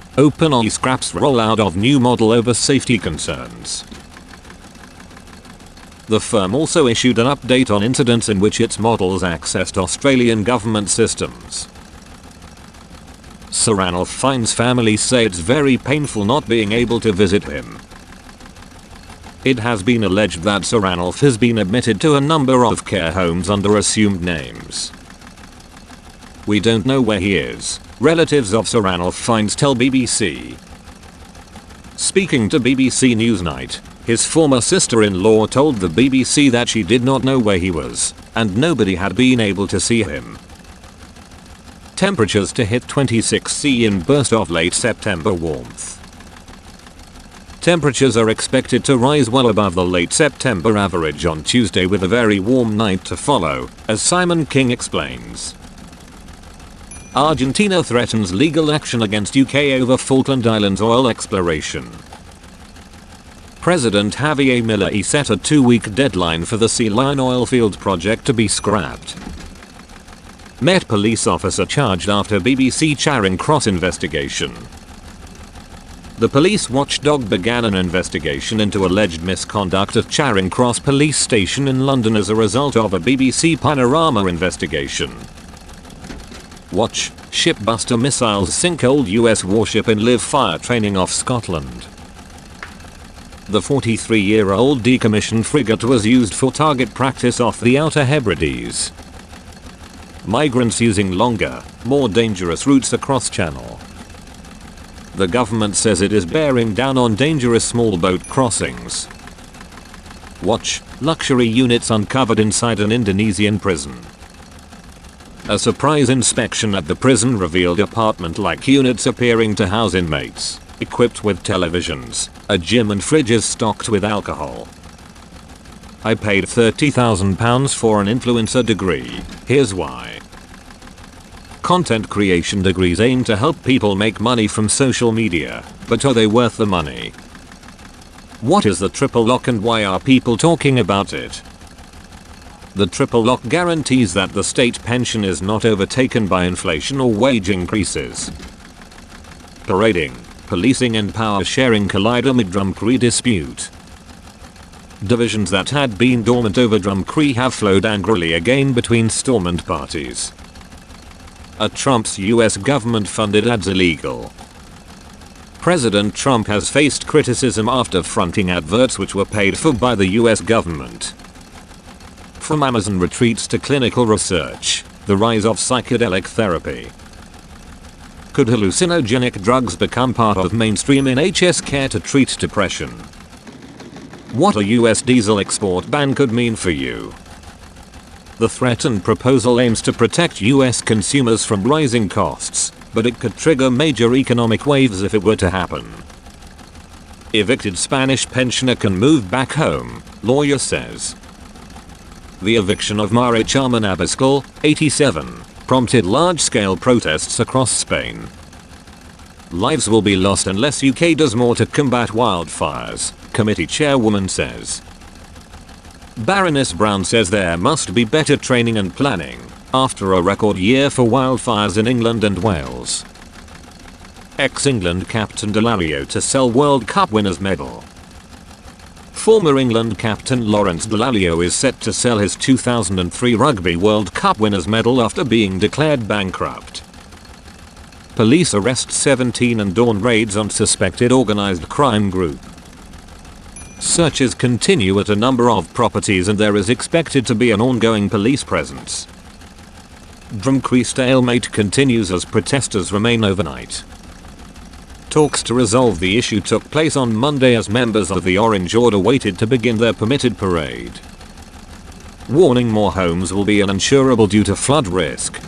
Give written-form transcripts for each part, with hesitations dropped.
OpenAI scraps rollout of new model over safety concerns. The firm also issued an update on incidents in which its models accessed Australian government systems. Sir Ranulph Fiennes' family say it's very painful not being able to visit him. It has been alleged that Sir Ranulph has been admitted to a number of care homes under assumed names. We don't know where he is, relatives of Sir Ranulph Fiennes tell BBC. Speaking to BBC Newsnight, his former sister-in-law told the BBC that she did not know where he was, and nobody had been able to see him. Temperatures to hit 26°C in burst of late September warmth. Temperatures are expected to rise well above the late September average on Tuesday with a very warm night to follow, as Simon King explains. Argentina threatens legal action against UK over Falkland Islands oil exploration. President Javier Milei set a 2-week deadline for the Sea Lion oil field project to be scrapped. Met police officer charged after BBC Charing Cross investigation. The police watchdog began an investigation into alleged misconduct at Charing Cross police station in London as a result of a BBC Panorama investigation. Watch: shipbuster missiles sink old US warship in live fire training off Scotland. The 43-year-old decommissioned frigate was used for target practice off the Outer Hebrides. Migrants using longer, more dangerous routes across Channel. The government says it is bearing down on dangerous small boat crossings. Watch: luxury units uncovered inside an Indonesian prison. A surprise inspection at the prison revealed apartment-like units appearing to house inmates, equipped with televisions, a gym and fridges stocked with alcohol. I paid £30,000 for an influencer degree, here's why. Content creation degrees aim to help people make money from social media, but are they worth the money? What is the triple lock and why are people talking about it? The triple lock guarantees that the state pension is not overtaken by inflation or wage increases. Parading, policing and power sharing collide amid Drumcree dispute. Divisions that had been dormant over Drumcree have flowed angrily again between Stormont parties. Are Trump's US government-funded ads illegal? President Trump has faced criticism after fronting adverts which were paid for by the US government. From Amazon retreats to clinical research, the rise of psychedelic therapy. Could hallucinogenic drugs become part of mainstream NHS care to treat depression? What a US diesel export ban could mean for you. The threatened proposal aims to protect US consumers from rising costs, but it could trigger major economic waves if it were to happen. Evicted Spanish pensioner can move back home, lawyer says. The eviction of Mari Charman Abascal, 87, prompted large-scale protests across Spain. Lives will be lost unless UK does more to combat wildfires, committee chairwoman says. Baroness Brown says there must be better training and planning after a record year for wildfires in England and Wales. Ex-England captain Delario to sell World Cup winners medal. Former England captain Lawrence Dallaglio is set to sell his 2003 Rugby World Cup winners medal after being declared bankrupt. Police arrest 17 and dawn raids on suspected organised crime group. Searches continue at a number of properties and there is expected to be an ongoing police presence. Drumcree stalemate continues as protesters remain overnight. Talks to resolve the issue took place on Monday as members of the Orange Order waited to begin their permitted parade. Warning: more homes will be uninsurable due to flood risk.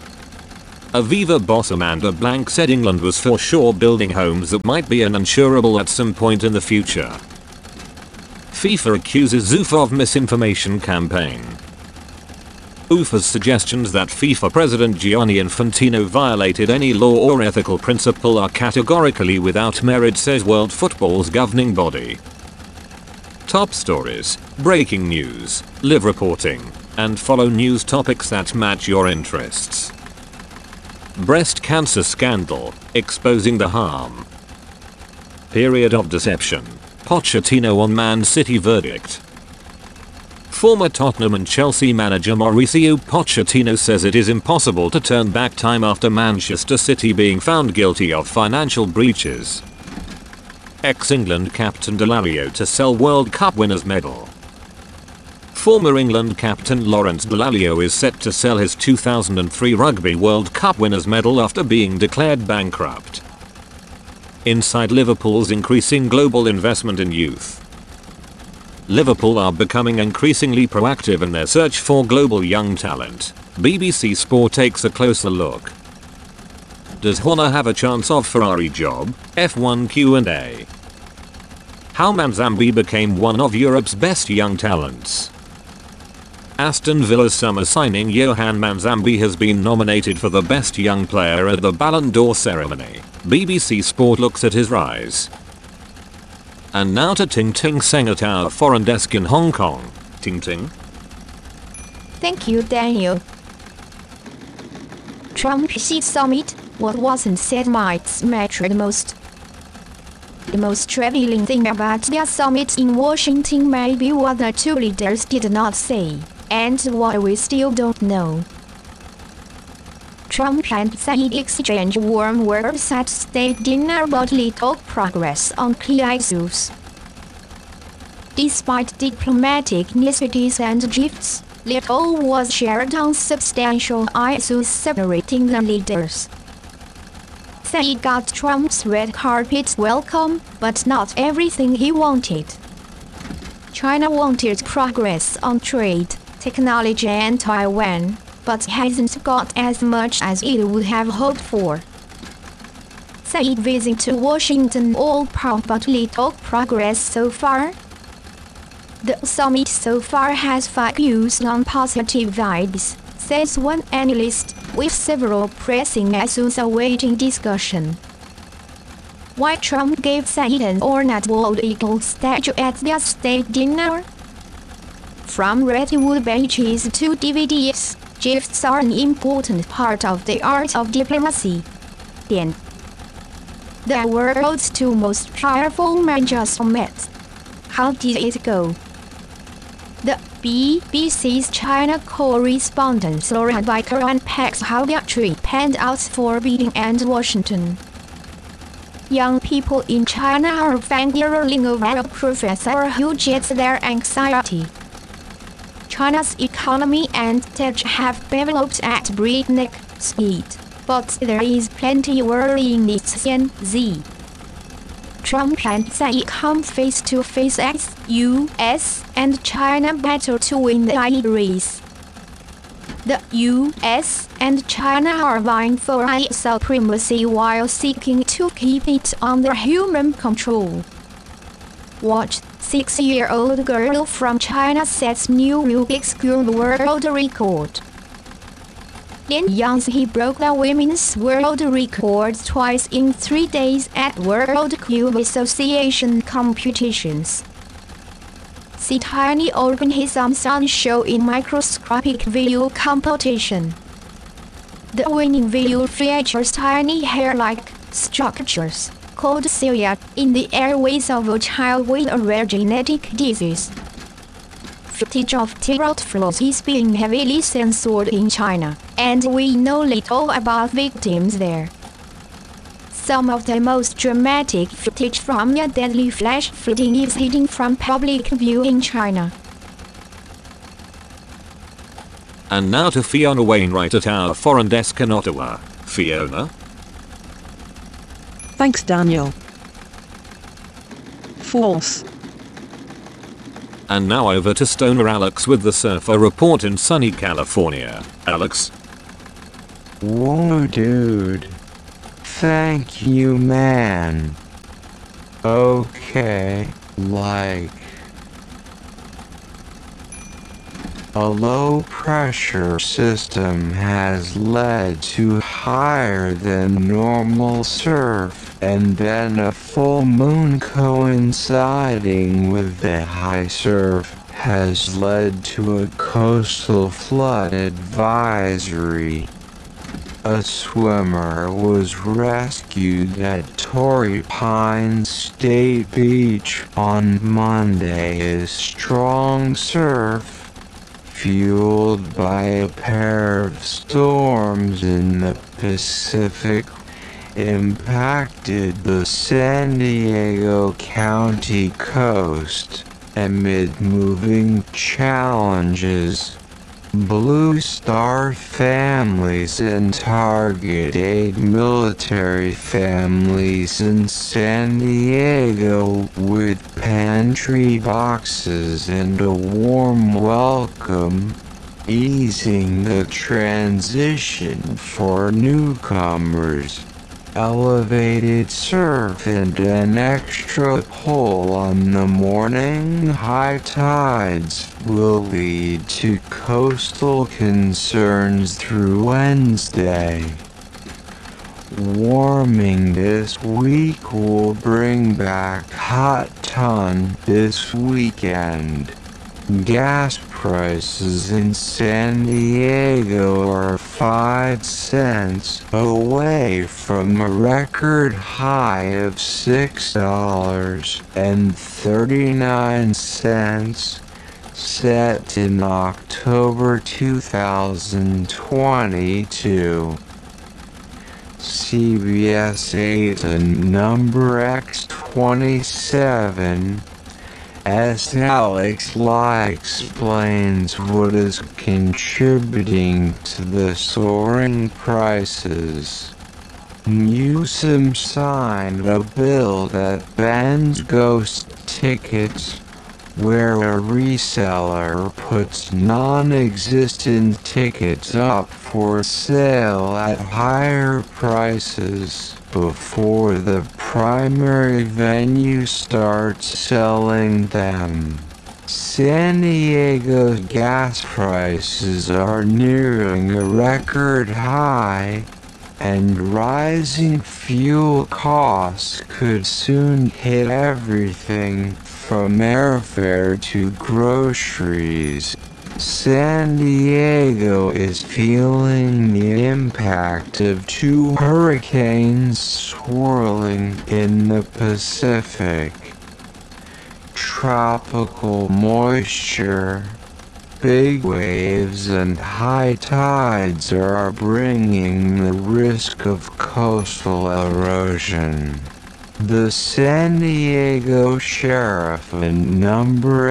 Aviva boss Amanda Blank said England was for sure building homes that might be uninsurable at some point in the future. FIFA accuses UEFA of misinformation campaign. UEFA's suggestions that FIFA President Gianni Infantino violated any law or ethical principle are categorically without merit, says World Football's governing body. Top stories, breaking news, live reporting, and follow news topics that match your interests. Breast cancer scandal, exposing the harm. Period of deception. Pochettino on Man City verdict. Former Tottenham and Chelsea manager Mauricio Pochettino says it is impossible to turn back time after Manchester City being found guilty of financial breaches. Ex-England captain Dallaglio to sell World Cup winners medal. Former England captain Lawrence Dallaglio is set to sell his 2003 Rugby World Cup winners medal after being declared bankrupt. Inside Liverpool's increasing global investment in youth. Liverpool are becoming increasingly proactive in their search for global young talent. BBC Sport takes a closer look. Does Horner have a chance of Ferrari job? F1 Q&A. How Manzambi became one of Europe's best young talents. Aston Villa's summer signing Johan Manzambi has been nominated for the best young player at the Ballon d'Or ceremony. BBC Sport looks at his rise. And now to Ting Ting Seng at our foreign desk in Hong Kong. Ting Ting. Thank you, Daniel. Trump-Xi summit, what wasn't said might matter the most. The most revealing thing about their summit in Washington may be what the two leaders did not say, and what we still don't know. Trump and Xi exchange warm words at state dinner about little progress on key issues. Despite diplomatic niceties and gifts, little was shared on substantial issues separating the leaders. Xi got Trump's red carpet welcome, but not everything he wanted. China wanted progress on trade, technology and Taiwan, but hasn't got as much as it would have hoped for. Xi visit to Washington all proud but little progress so far. The summit so far has focused on positive vibes, says one analyst, with several pressing issues awaiting discussion. Why Trump gave Xi an ornate bald eagle statue at their state dinner? From redwood benches to DVDs, gifts are an important part of the art of diplomacy. Then, the world's two most powerful men just met. How did it go? The BBC's China correspondent Laura Biker unpacks how their trip panned out for Beijing and Washington. Young people in China are fangirling over a professor who gets their anxiety. China's economy and tech have developed at breakneck speed, but there is plenty worrying its Gen Z. Trump and Xi come face to face as US and China battle to win the AI race. The US and China are vying for AI supremacy while seeking to keep it under human control. Watch, 6-year-old girl from China sets new Rubik's Cube world record. Lin Yangzi broke the women's world record twice in 3 days at World Cube Association competitions. See tiny organisms on show in microscopic video competition. The winning video features tiny hair-like structures, called cilia, in the airways of a child with a rare genetic disease. Footage of throat flows is being heavily censored in China, and we know little about victims there. Some of the most dramatic footage from a deadly flash flooding is hidden from public view in China. And now to Fiona Wainwright at our foreign desk in Ottawa. Fiona? Thanks, Daniel. False. And now over to Stoner Alex with the Surfer Report in sunny California. Alex? Whoa, dude. Thank you, man. Okay, like... a low-pressure system has led to higher than normal surf, and then a full moon coinciding with the high surf has led to a coastal flood advisory. A swimmer was rescued at Torrey Pines State Beach on Monday as strong surf, fueled by a pair of storms in the Pacific, impacted the San Diego County coast. Amid moving challenges, Blue Star families and Target aid military families in San Diego with pantry boxes and a warm welcome, easing the transition for newcomers. Elevated surf and an extra pull on the morning high tides will lead to coastal concerns through Wednesday. Warming this week will bring back hot ton this weekend. Gas prices in San Diego are 5 cents away from a record high of $6.39 set in October 2022. CBS 8 and number X27. As Alex Lai explains what is contributing to the soaring prices. Newsom signed a bill that bans ghost tickets, where a reseller puts non-existent tickets up for sale at higher prices before the primary venue starts selling them. San Diego's gas prices are nearing a record high, and rising fuel costs could soon hit everything from airfare to groceries. San Diego is feeling the impact of 2 hurricanes swirling in the Pacific. Tropical moisture, big waves and high tides are bringing the risk of coastal erosion. The San Diego Sheriff and number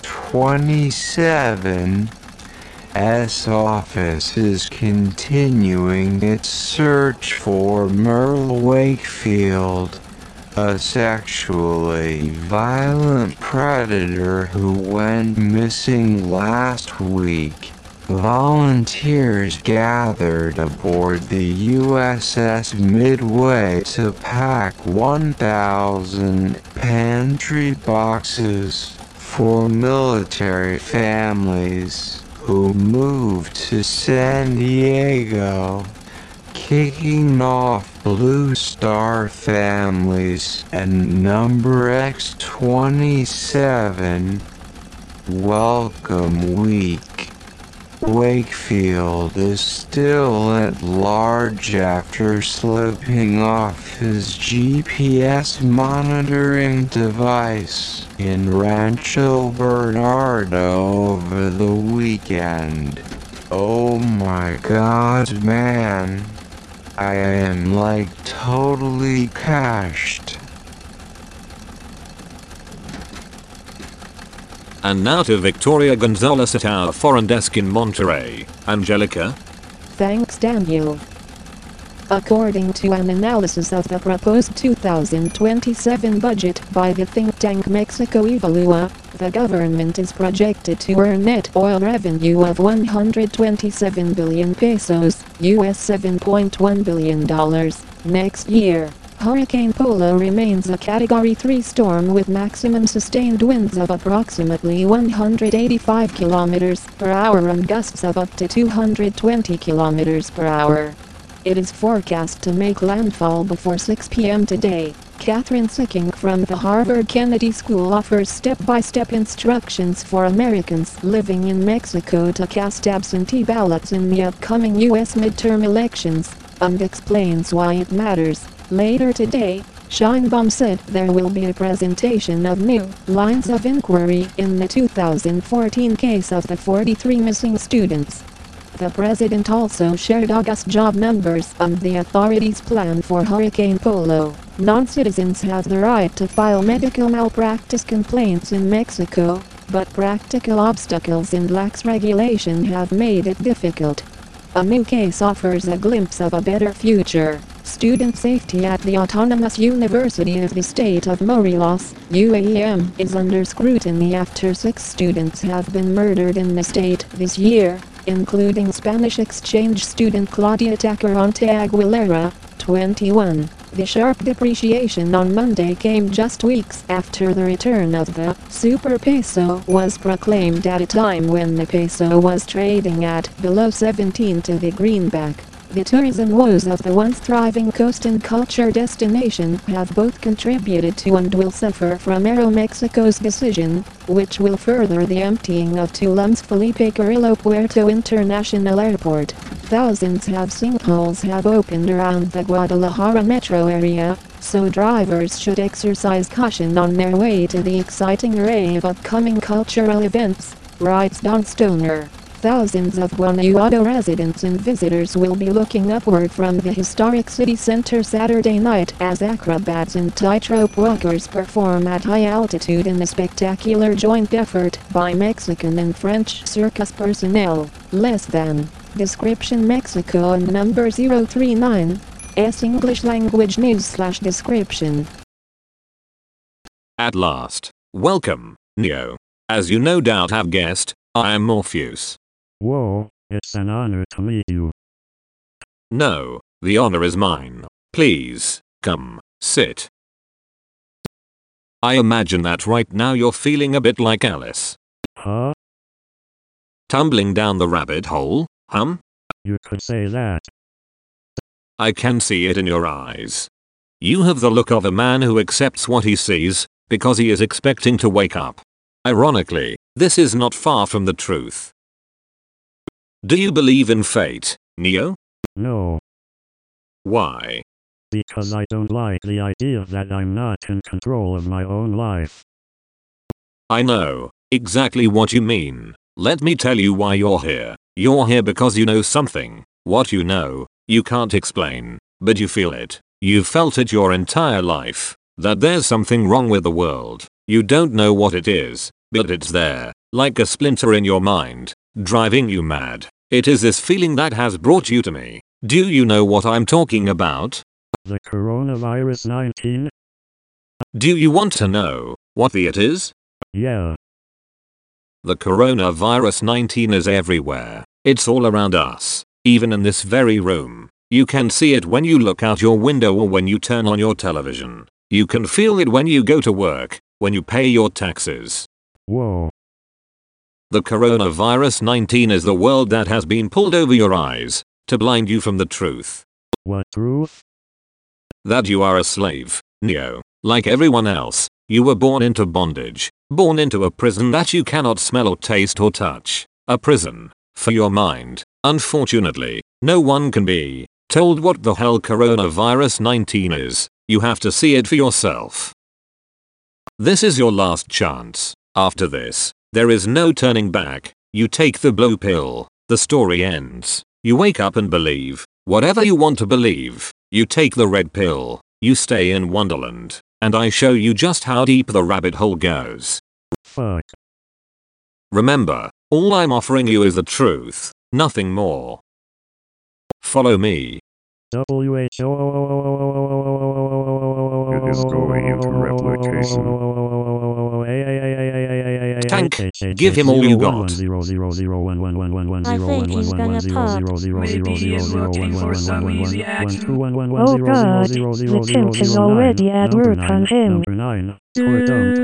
X27's office is continuing its search for Merle Wakefield, a sexually violent predator who went missing last week. Volunteers gathered aboard the USS Midway to pack 1,000 pantry boxes for military families who moved to San Diego, kicking off Blue Star families and number X27 Welcome Week. Wakefield is still at large after slipping off his GPS monitoring device in Rancho Bernardo over the weekend. Oh my god, man. I am like totally cashed. And now to Victoria Gonzalez at our foreign desk in Monterey. Angelica? Thanks, Daniel. According to an analysis of the proposed 2027 budget by the think tank Mexico Evalúa, the government is projected to earn net oil revenue of 127 billion pesos, US $7.1 billion, next year. Hurricane Polo remains a Category 3 storm with maximum sustained winds of approximately 185 km per hour and gusts of up to 220 km per hour. It is forecast to make landfall before 6 p.m. today, Catherine Sicking from the Harvard Kennedy School offers step-by-step instructions for Americans living in Mexico to cast absentee ballots in the upcoming U.S. midterm elections, and explains why it matters. Later today, Sheinbaum said there will be a presentation of new lines of inquiry in the 2014 case of the 43 missing students. The president also shared August job numbers and the authorities' plan for Hurricane Polo. Non-citizens have the right to file medical malpractice complaints in Mexico, but practical obstacles and lax regulation have made it difficult. A new case offers a glimpse of a better future. Student safety at the Autonomous University of the State of Morelos, UAM, is under scrutiny after 6 students have been murdered in the state this year, including Spanish exchange student Claudia Tacarante Aguilera, 21. The sharp depreciation on Monday came just weeks after the return of the super peso was proclaimed at a time when the peso was trading at below 17 to the greenback. The tourism woes of the once thriving coast and culture destination have both contributed to and will suffer from Aeromexico's decision, which will further the emptying of Tulum's Felipe Carrillo Puerto International Airport. Thousands of sinkholes have opened around the Guadalajara metro area, so drivers should exercise caution on their way to the exciting array of upcoming cultural events, writes Don Stoner. Thousands of Guanajuato residents and visitors will be looking upward from the historic city center Saturday night as acrobats and tightrope walkers perform at high altitude in a spectacular joint effort by Mexican and French circus personnel. Less than. Description Mexico and number 039. S English language news/description. At last. Welcome, Neo. As you no doubt have guessed, I am Morpheus. Whoa, it's an honor to meet you. No, the honor is mine. Please, come, sit. I imagine that right now you're feeling a bit like Alice. Huh? Tumbling down the rabbit hole, You could say that. I can see it in your eyes. You have the look of a man who accepts what he sees, because he is expecting to wake up. Ironically, this is not far from the truth. Do you believe in fate, Neo? No. Why? Because I don't like the idea that I'm not in control of my own life. I know exactly what you mean. Let me tell you why you're here. You're here because you know something. What you know, you can't explain, but you feel it. You've felt it your entire life. That there's something wrong with the world. You don't know what it is, but it's there, like a splinter in your mind, driving you mad. It is this feeling that has brought you to me. Do you know what I'm talking about? The coronavirus 19? Do you want to know what it is? Yeah. The coronavirus 19 is everywhere. It's all around us, even in this very room. You can see it when you look out your window or when you turn on your television. You can feel it when you go to work, when you pay your taxes. Whoa. The coronavirus 19 is the world that has been pulled over your eyes, to blind you from the truth. What truth? That you are a slave, Neo. Like everyone else, you were born into bondage. Born into a prison that you cannot smell or taste or touch. A prison, for your mind. Unfortunately, no one can be told what the hell coronavirus 19 is. You have to see it for yourself. This is your last chance. After this, there is no turning back. You take the blue pill, the story ends. You wake up and believe whatever you want to believe. You take the red pill, you stay in Wonderland, and I show you just how deep the rabbit hole goes. Fuck. Remember, all I'm offering you is the truth, nothing more. Follow me. WHO. It is going into replication. Tank, give him all you got. I think he's gonna pop. Maybe he is looking for some easy action. Oh god, the pimp is already at work on him. Number 9.